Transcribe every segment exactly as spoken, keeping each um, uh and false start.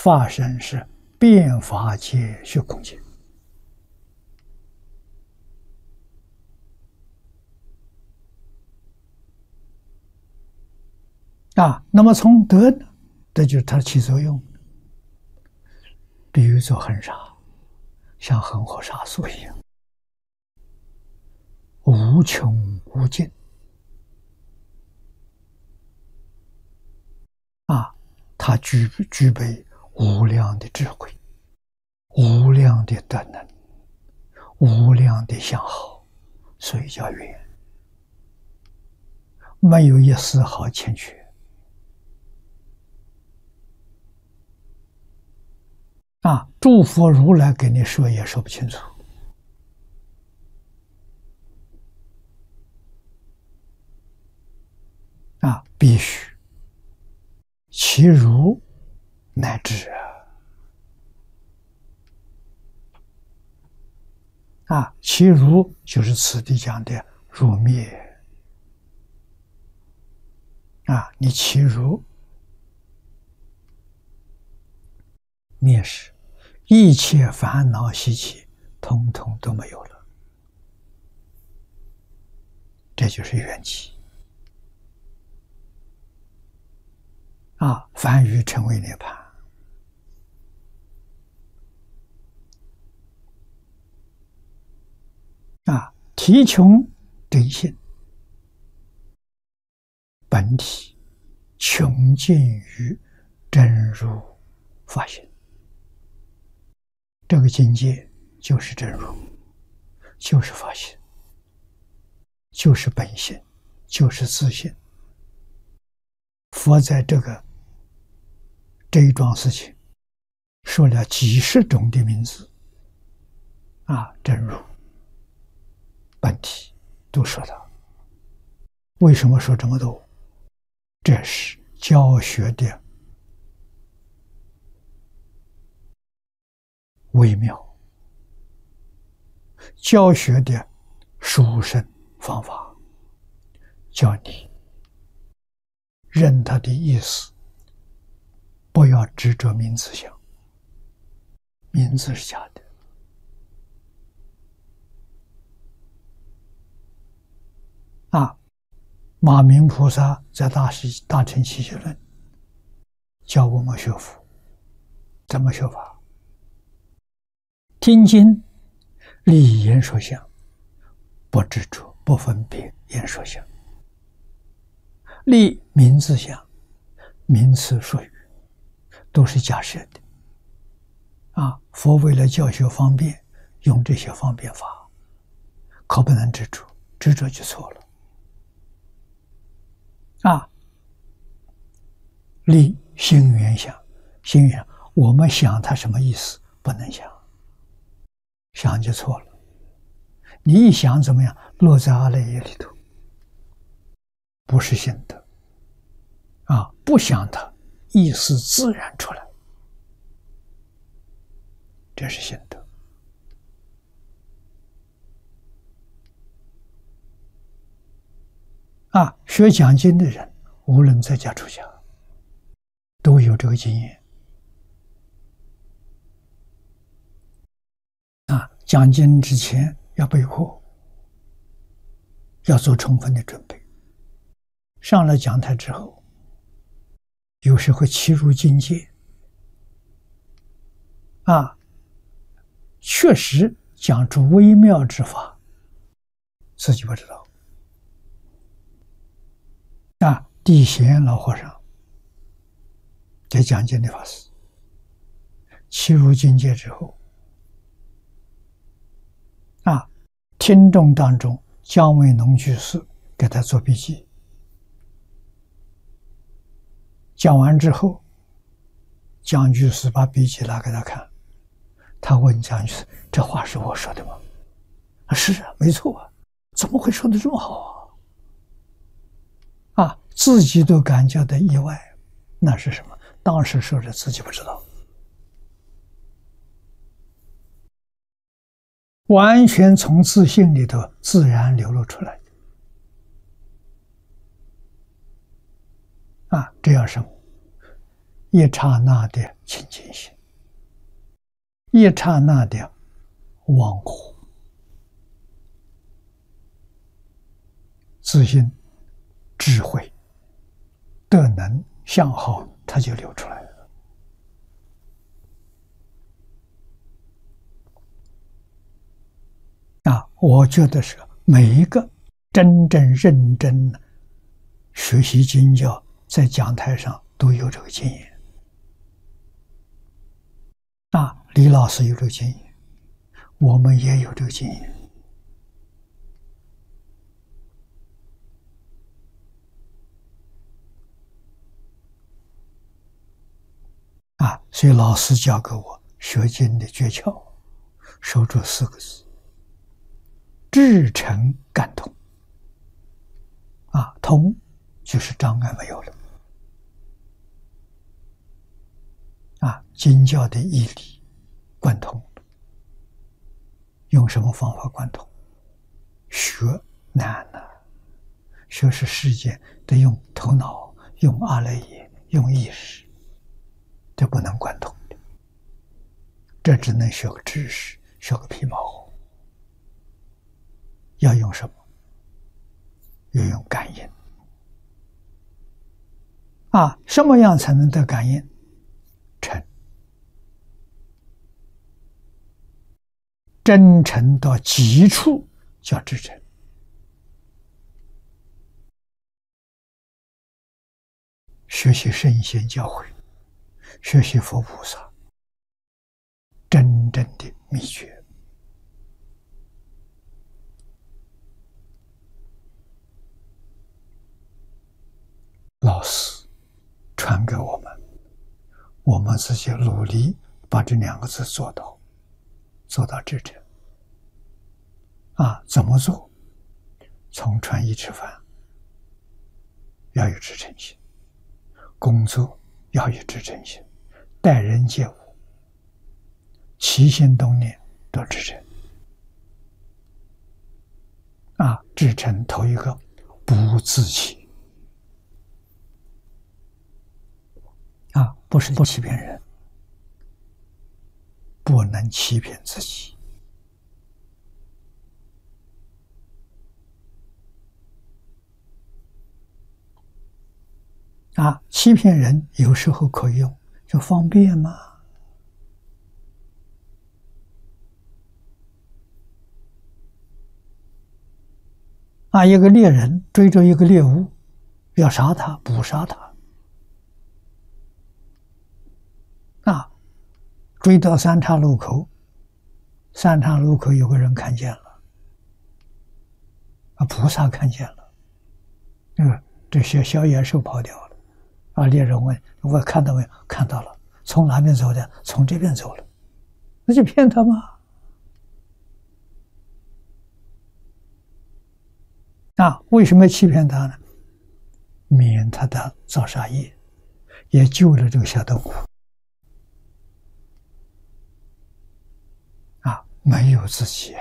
法身是遍法界虚空界。啊，那么从德呢，这就是它起作用。比喻作恒沙，像恒河沙数一样，无穷无尽。啊，它具具备无量的智慧，无量的德能，无量的相好，所以叫圆，没有一丝毫欠缺。啊，诸佛如来给你说也说不清楚。啊，必须其如乃至啊！啊，其如就是此地讲的如灭啊，你其如灭时，一切烦恼习气统统都没有了，这就是圆寂啊！凡愚成为涅槃啊！体穷真性，本体穷尽于真如法性。这个境界就是真如，就是法性，就是本性，就是自性。佛在这个这一桩事情说了几十种的名字啊，真如、本体都说到。为什么说这么多？这是教学的微妙，教学的殊胜方法，叫你认他的意思，不要执着名字想，名字是假的。啊，马明菩萨在大师大乘起居论教我们学佛，怎么学法？听经，立言说相，不执着，不分别言说相。立名字相，名词术语都是假设的啊！佛为了教学方便，用这些方便法，可不能执着，执着就错了啊！立心缘想，心缘我们想它什么意思，不能想，想就错了。你一想怎么样，落在阿赖耶里头，不是心得啊！不想它，意思自然出来，这是心得啊！学讲经的人，无论在家出家，都有这个经验啊！讲经之前要备课，要做充分的准备。上了讲台之后，有时会切入境界啊，确实讲出微妙之法，自己不知道啊。地贤老和尚在讲经的法师，切入境界之后啊，听众当中姜维农居士给他做笔记，讲完之后，姜居士把笔记拿给他看，他问姜居士：“这话是我说的吗？”啊，是啊，没错啊，怎么会说得这么好啊？啊，自己都感觉到意外，那是什么？当时说的自己不知道，完全从自信里头自然流露出来的啊，这样什么？ 一刹那的清净心，一刹那的忘我，自信、智慧、德能、相好，它就流出来了。啊，我觉得是每一个真正认真的学习经教，在讲台上都有这个经验。啊，李老师有这个经验，我们也有这个经验。啊，所以老师教给我学经的诀窍，守住四个字：至诚感通。啊，通就是障碍没有了。啊，经教的义理贯通，用什么方法贯通？学难了，学是世界得用头脑，用阿赖耶，用意识，这不能贯通的。这只能学个知识，学个皮毛。要用什么？要用感应。啊，什么样才能得感应？诚，真诚到极处叫至诚。学习圣贤教诲，学习佛菩萨，真正的秘诀。老师传给我们，我们自己努力把这两个字做到，做到至诚。啊，怎么做？从穿衣吃饭要有至诚心，工作要有至诚心，待人接物起心动念都至诚。啊，至诚头一个不自欺。啊，不是不欺骗人，不能欺骗自己。啊，欺骗人有时候可以用，就方便嘛。啊，一个猎人追着一个猎物，要杀他，不杀他。啊，追到三岔路口，三岔路口有个人看见了，啊，菩萨看见了，嗯，这些小野兽跑掉了。啊，猎人问：“我看到没有？”看到了。从哪边走的？从这边走了。那就骗他吗？啊，为什么欺骗他呢？免他的造杀业，也救了这个小动物。啊，没有自己。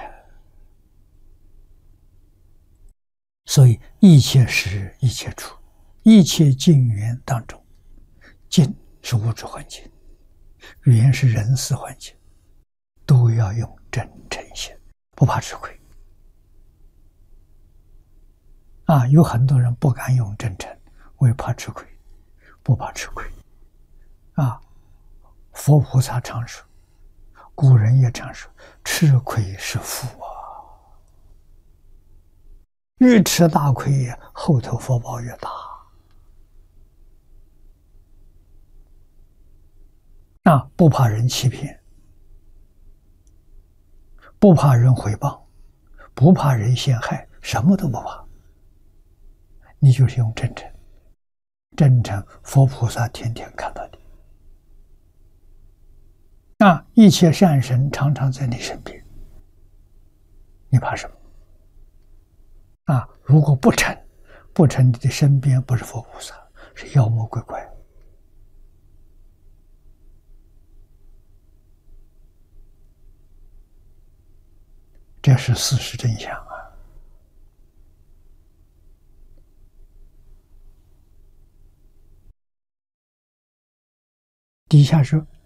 所以一切时一切处，一切境缘当中，境是物质环境，缘是人事环境，都要用真诚心，不怕吃亏。啊，有很多人不敢用真诚，为怕吃亏，不怕吃亏。啊，佛菩萨常说，古人也常说，吃亏是福啊。越吃大亏，后头福报越大。啊，不怕人欺骗，不怕人诽谤，不怕人陷害，什么都不怕。你就是用真诚，真诚，佛菩萨天天看到你。啊，一切善神常常在你身边，你怕什么？啊，如果不诚，不诚，你的身边不是佛菩萨，是妖魔鬼怪。这是事实真相啊。 底下说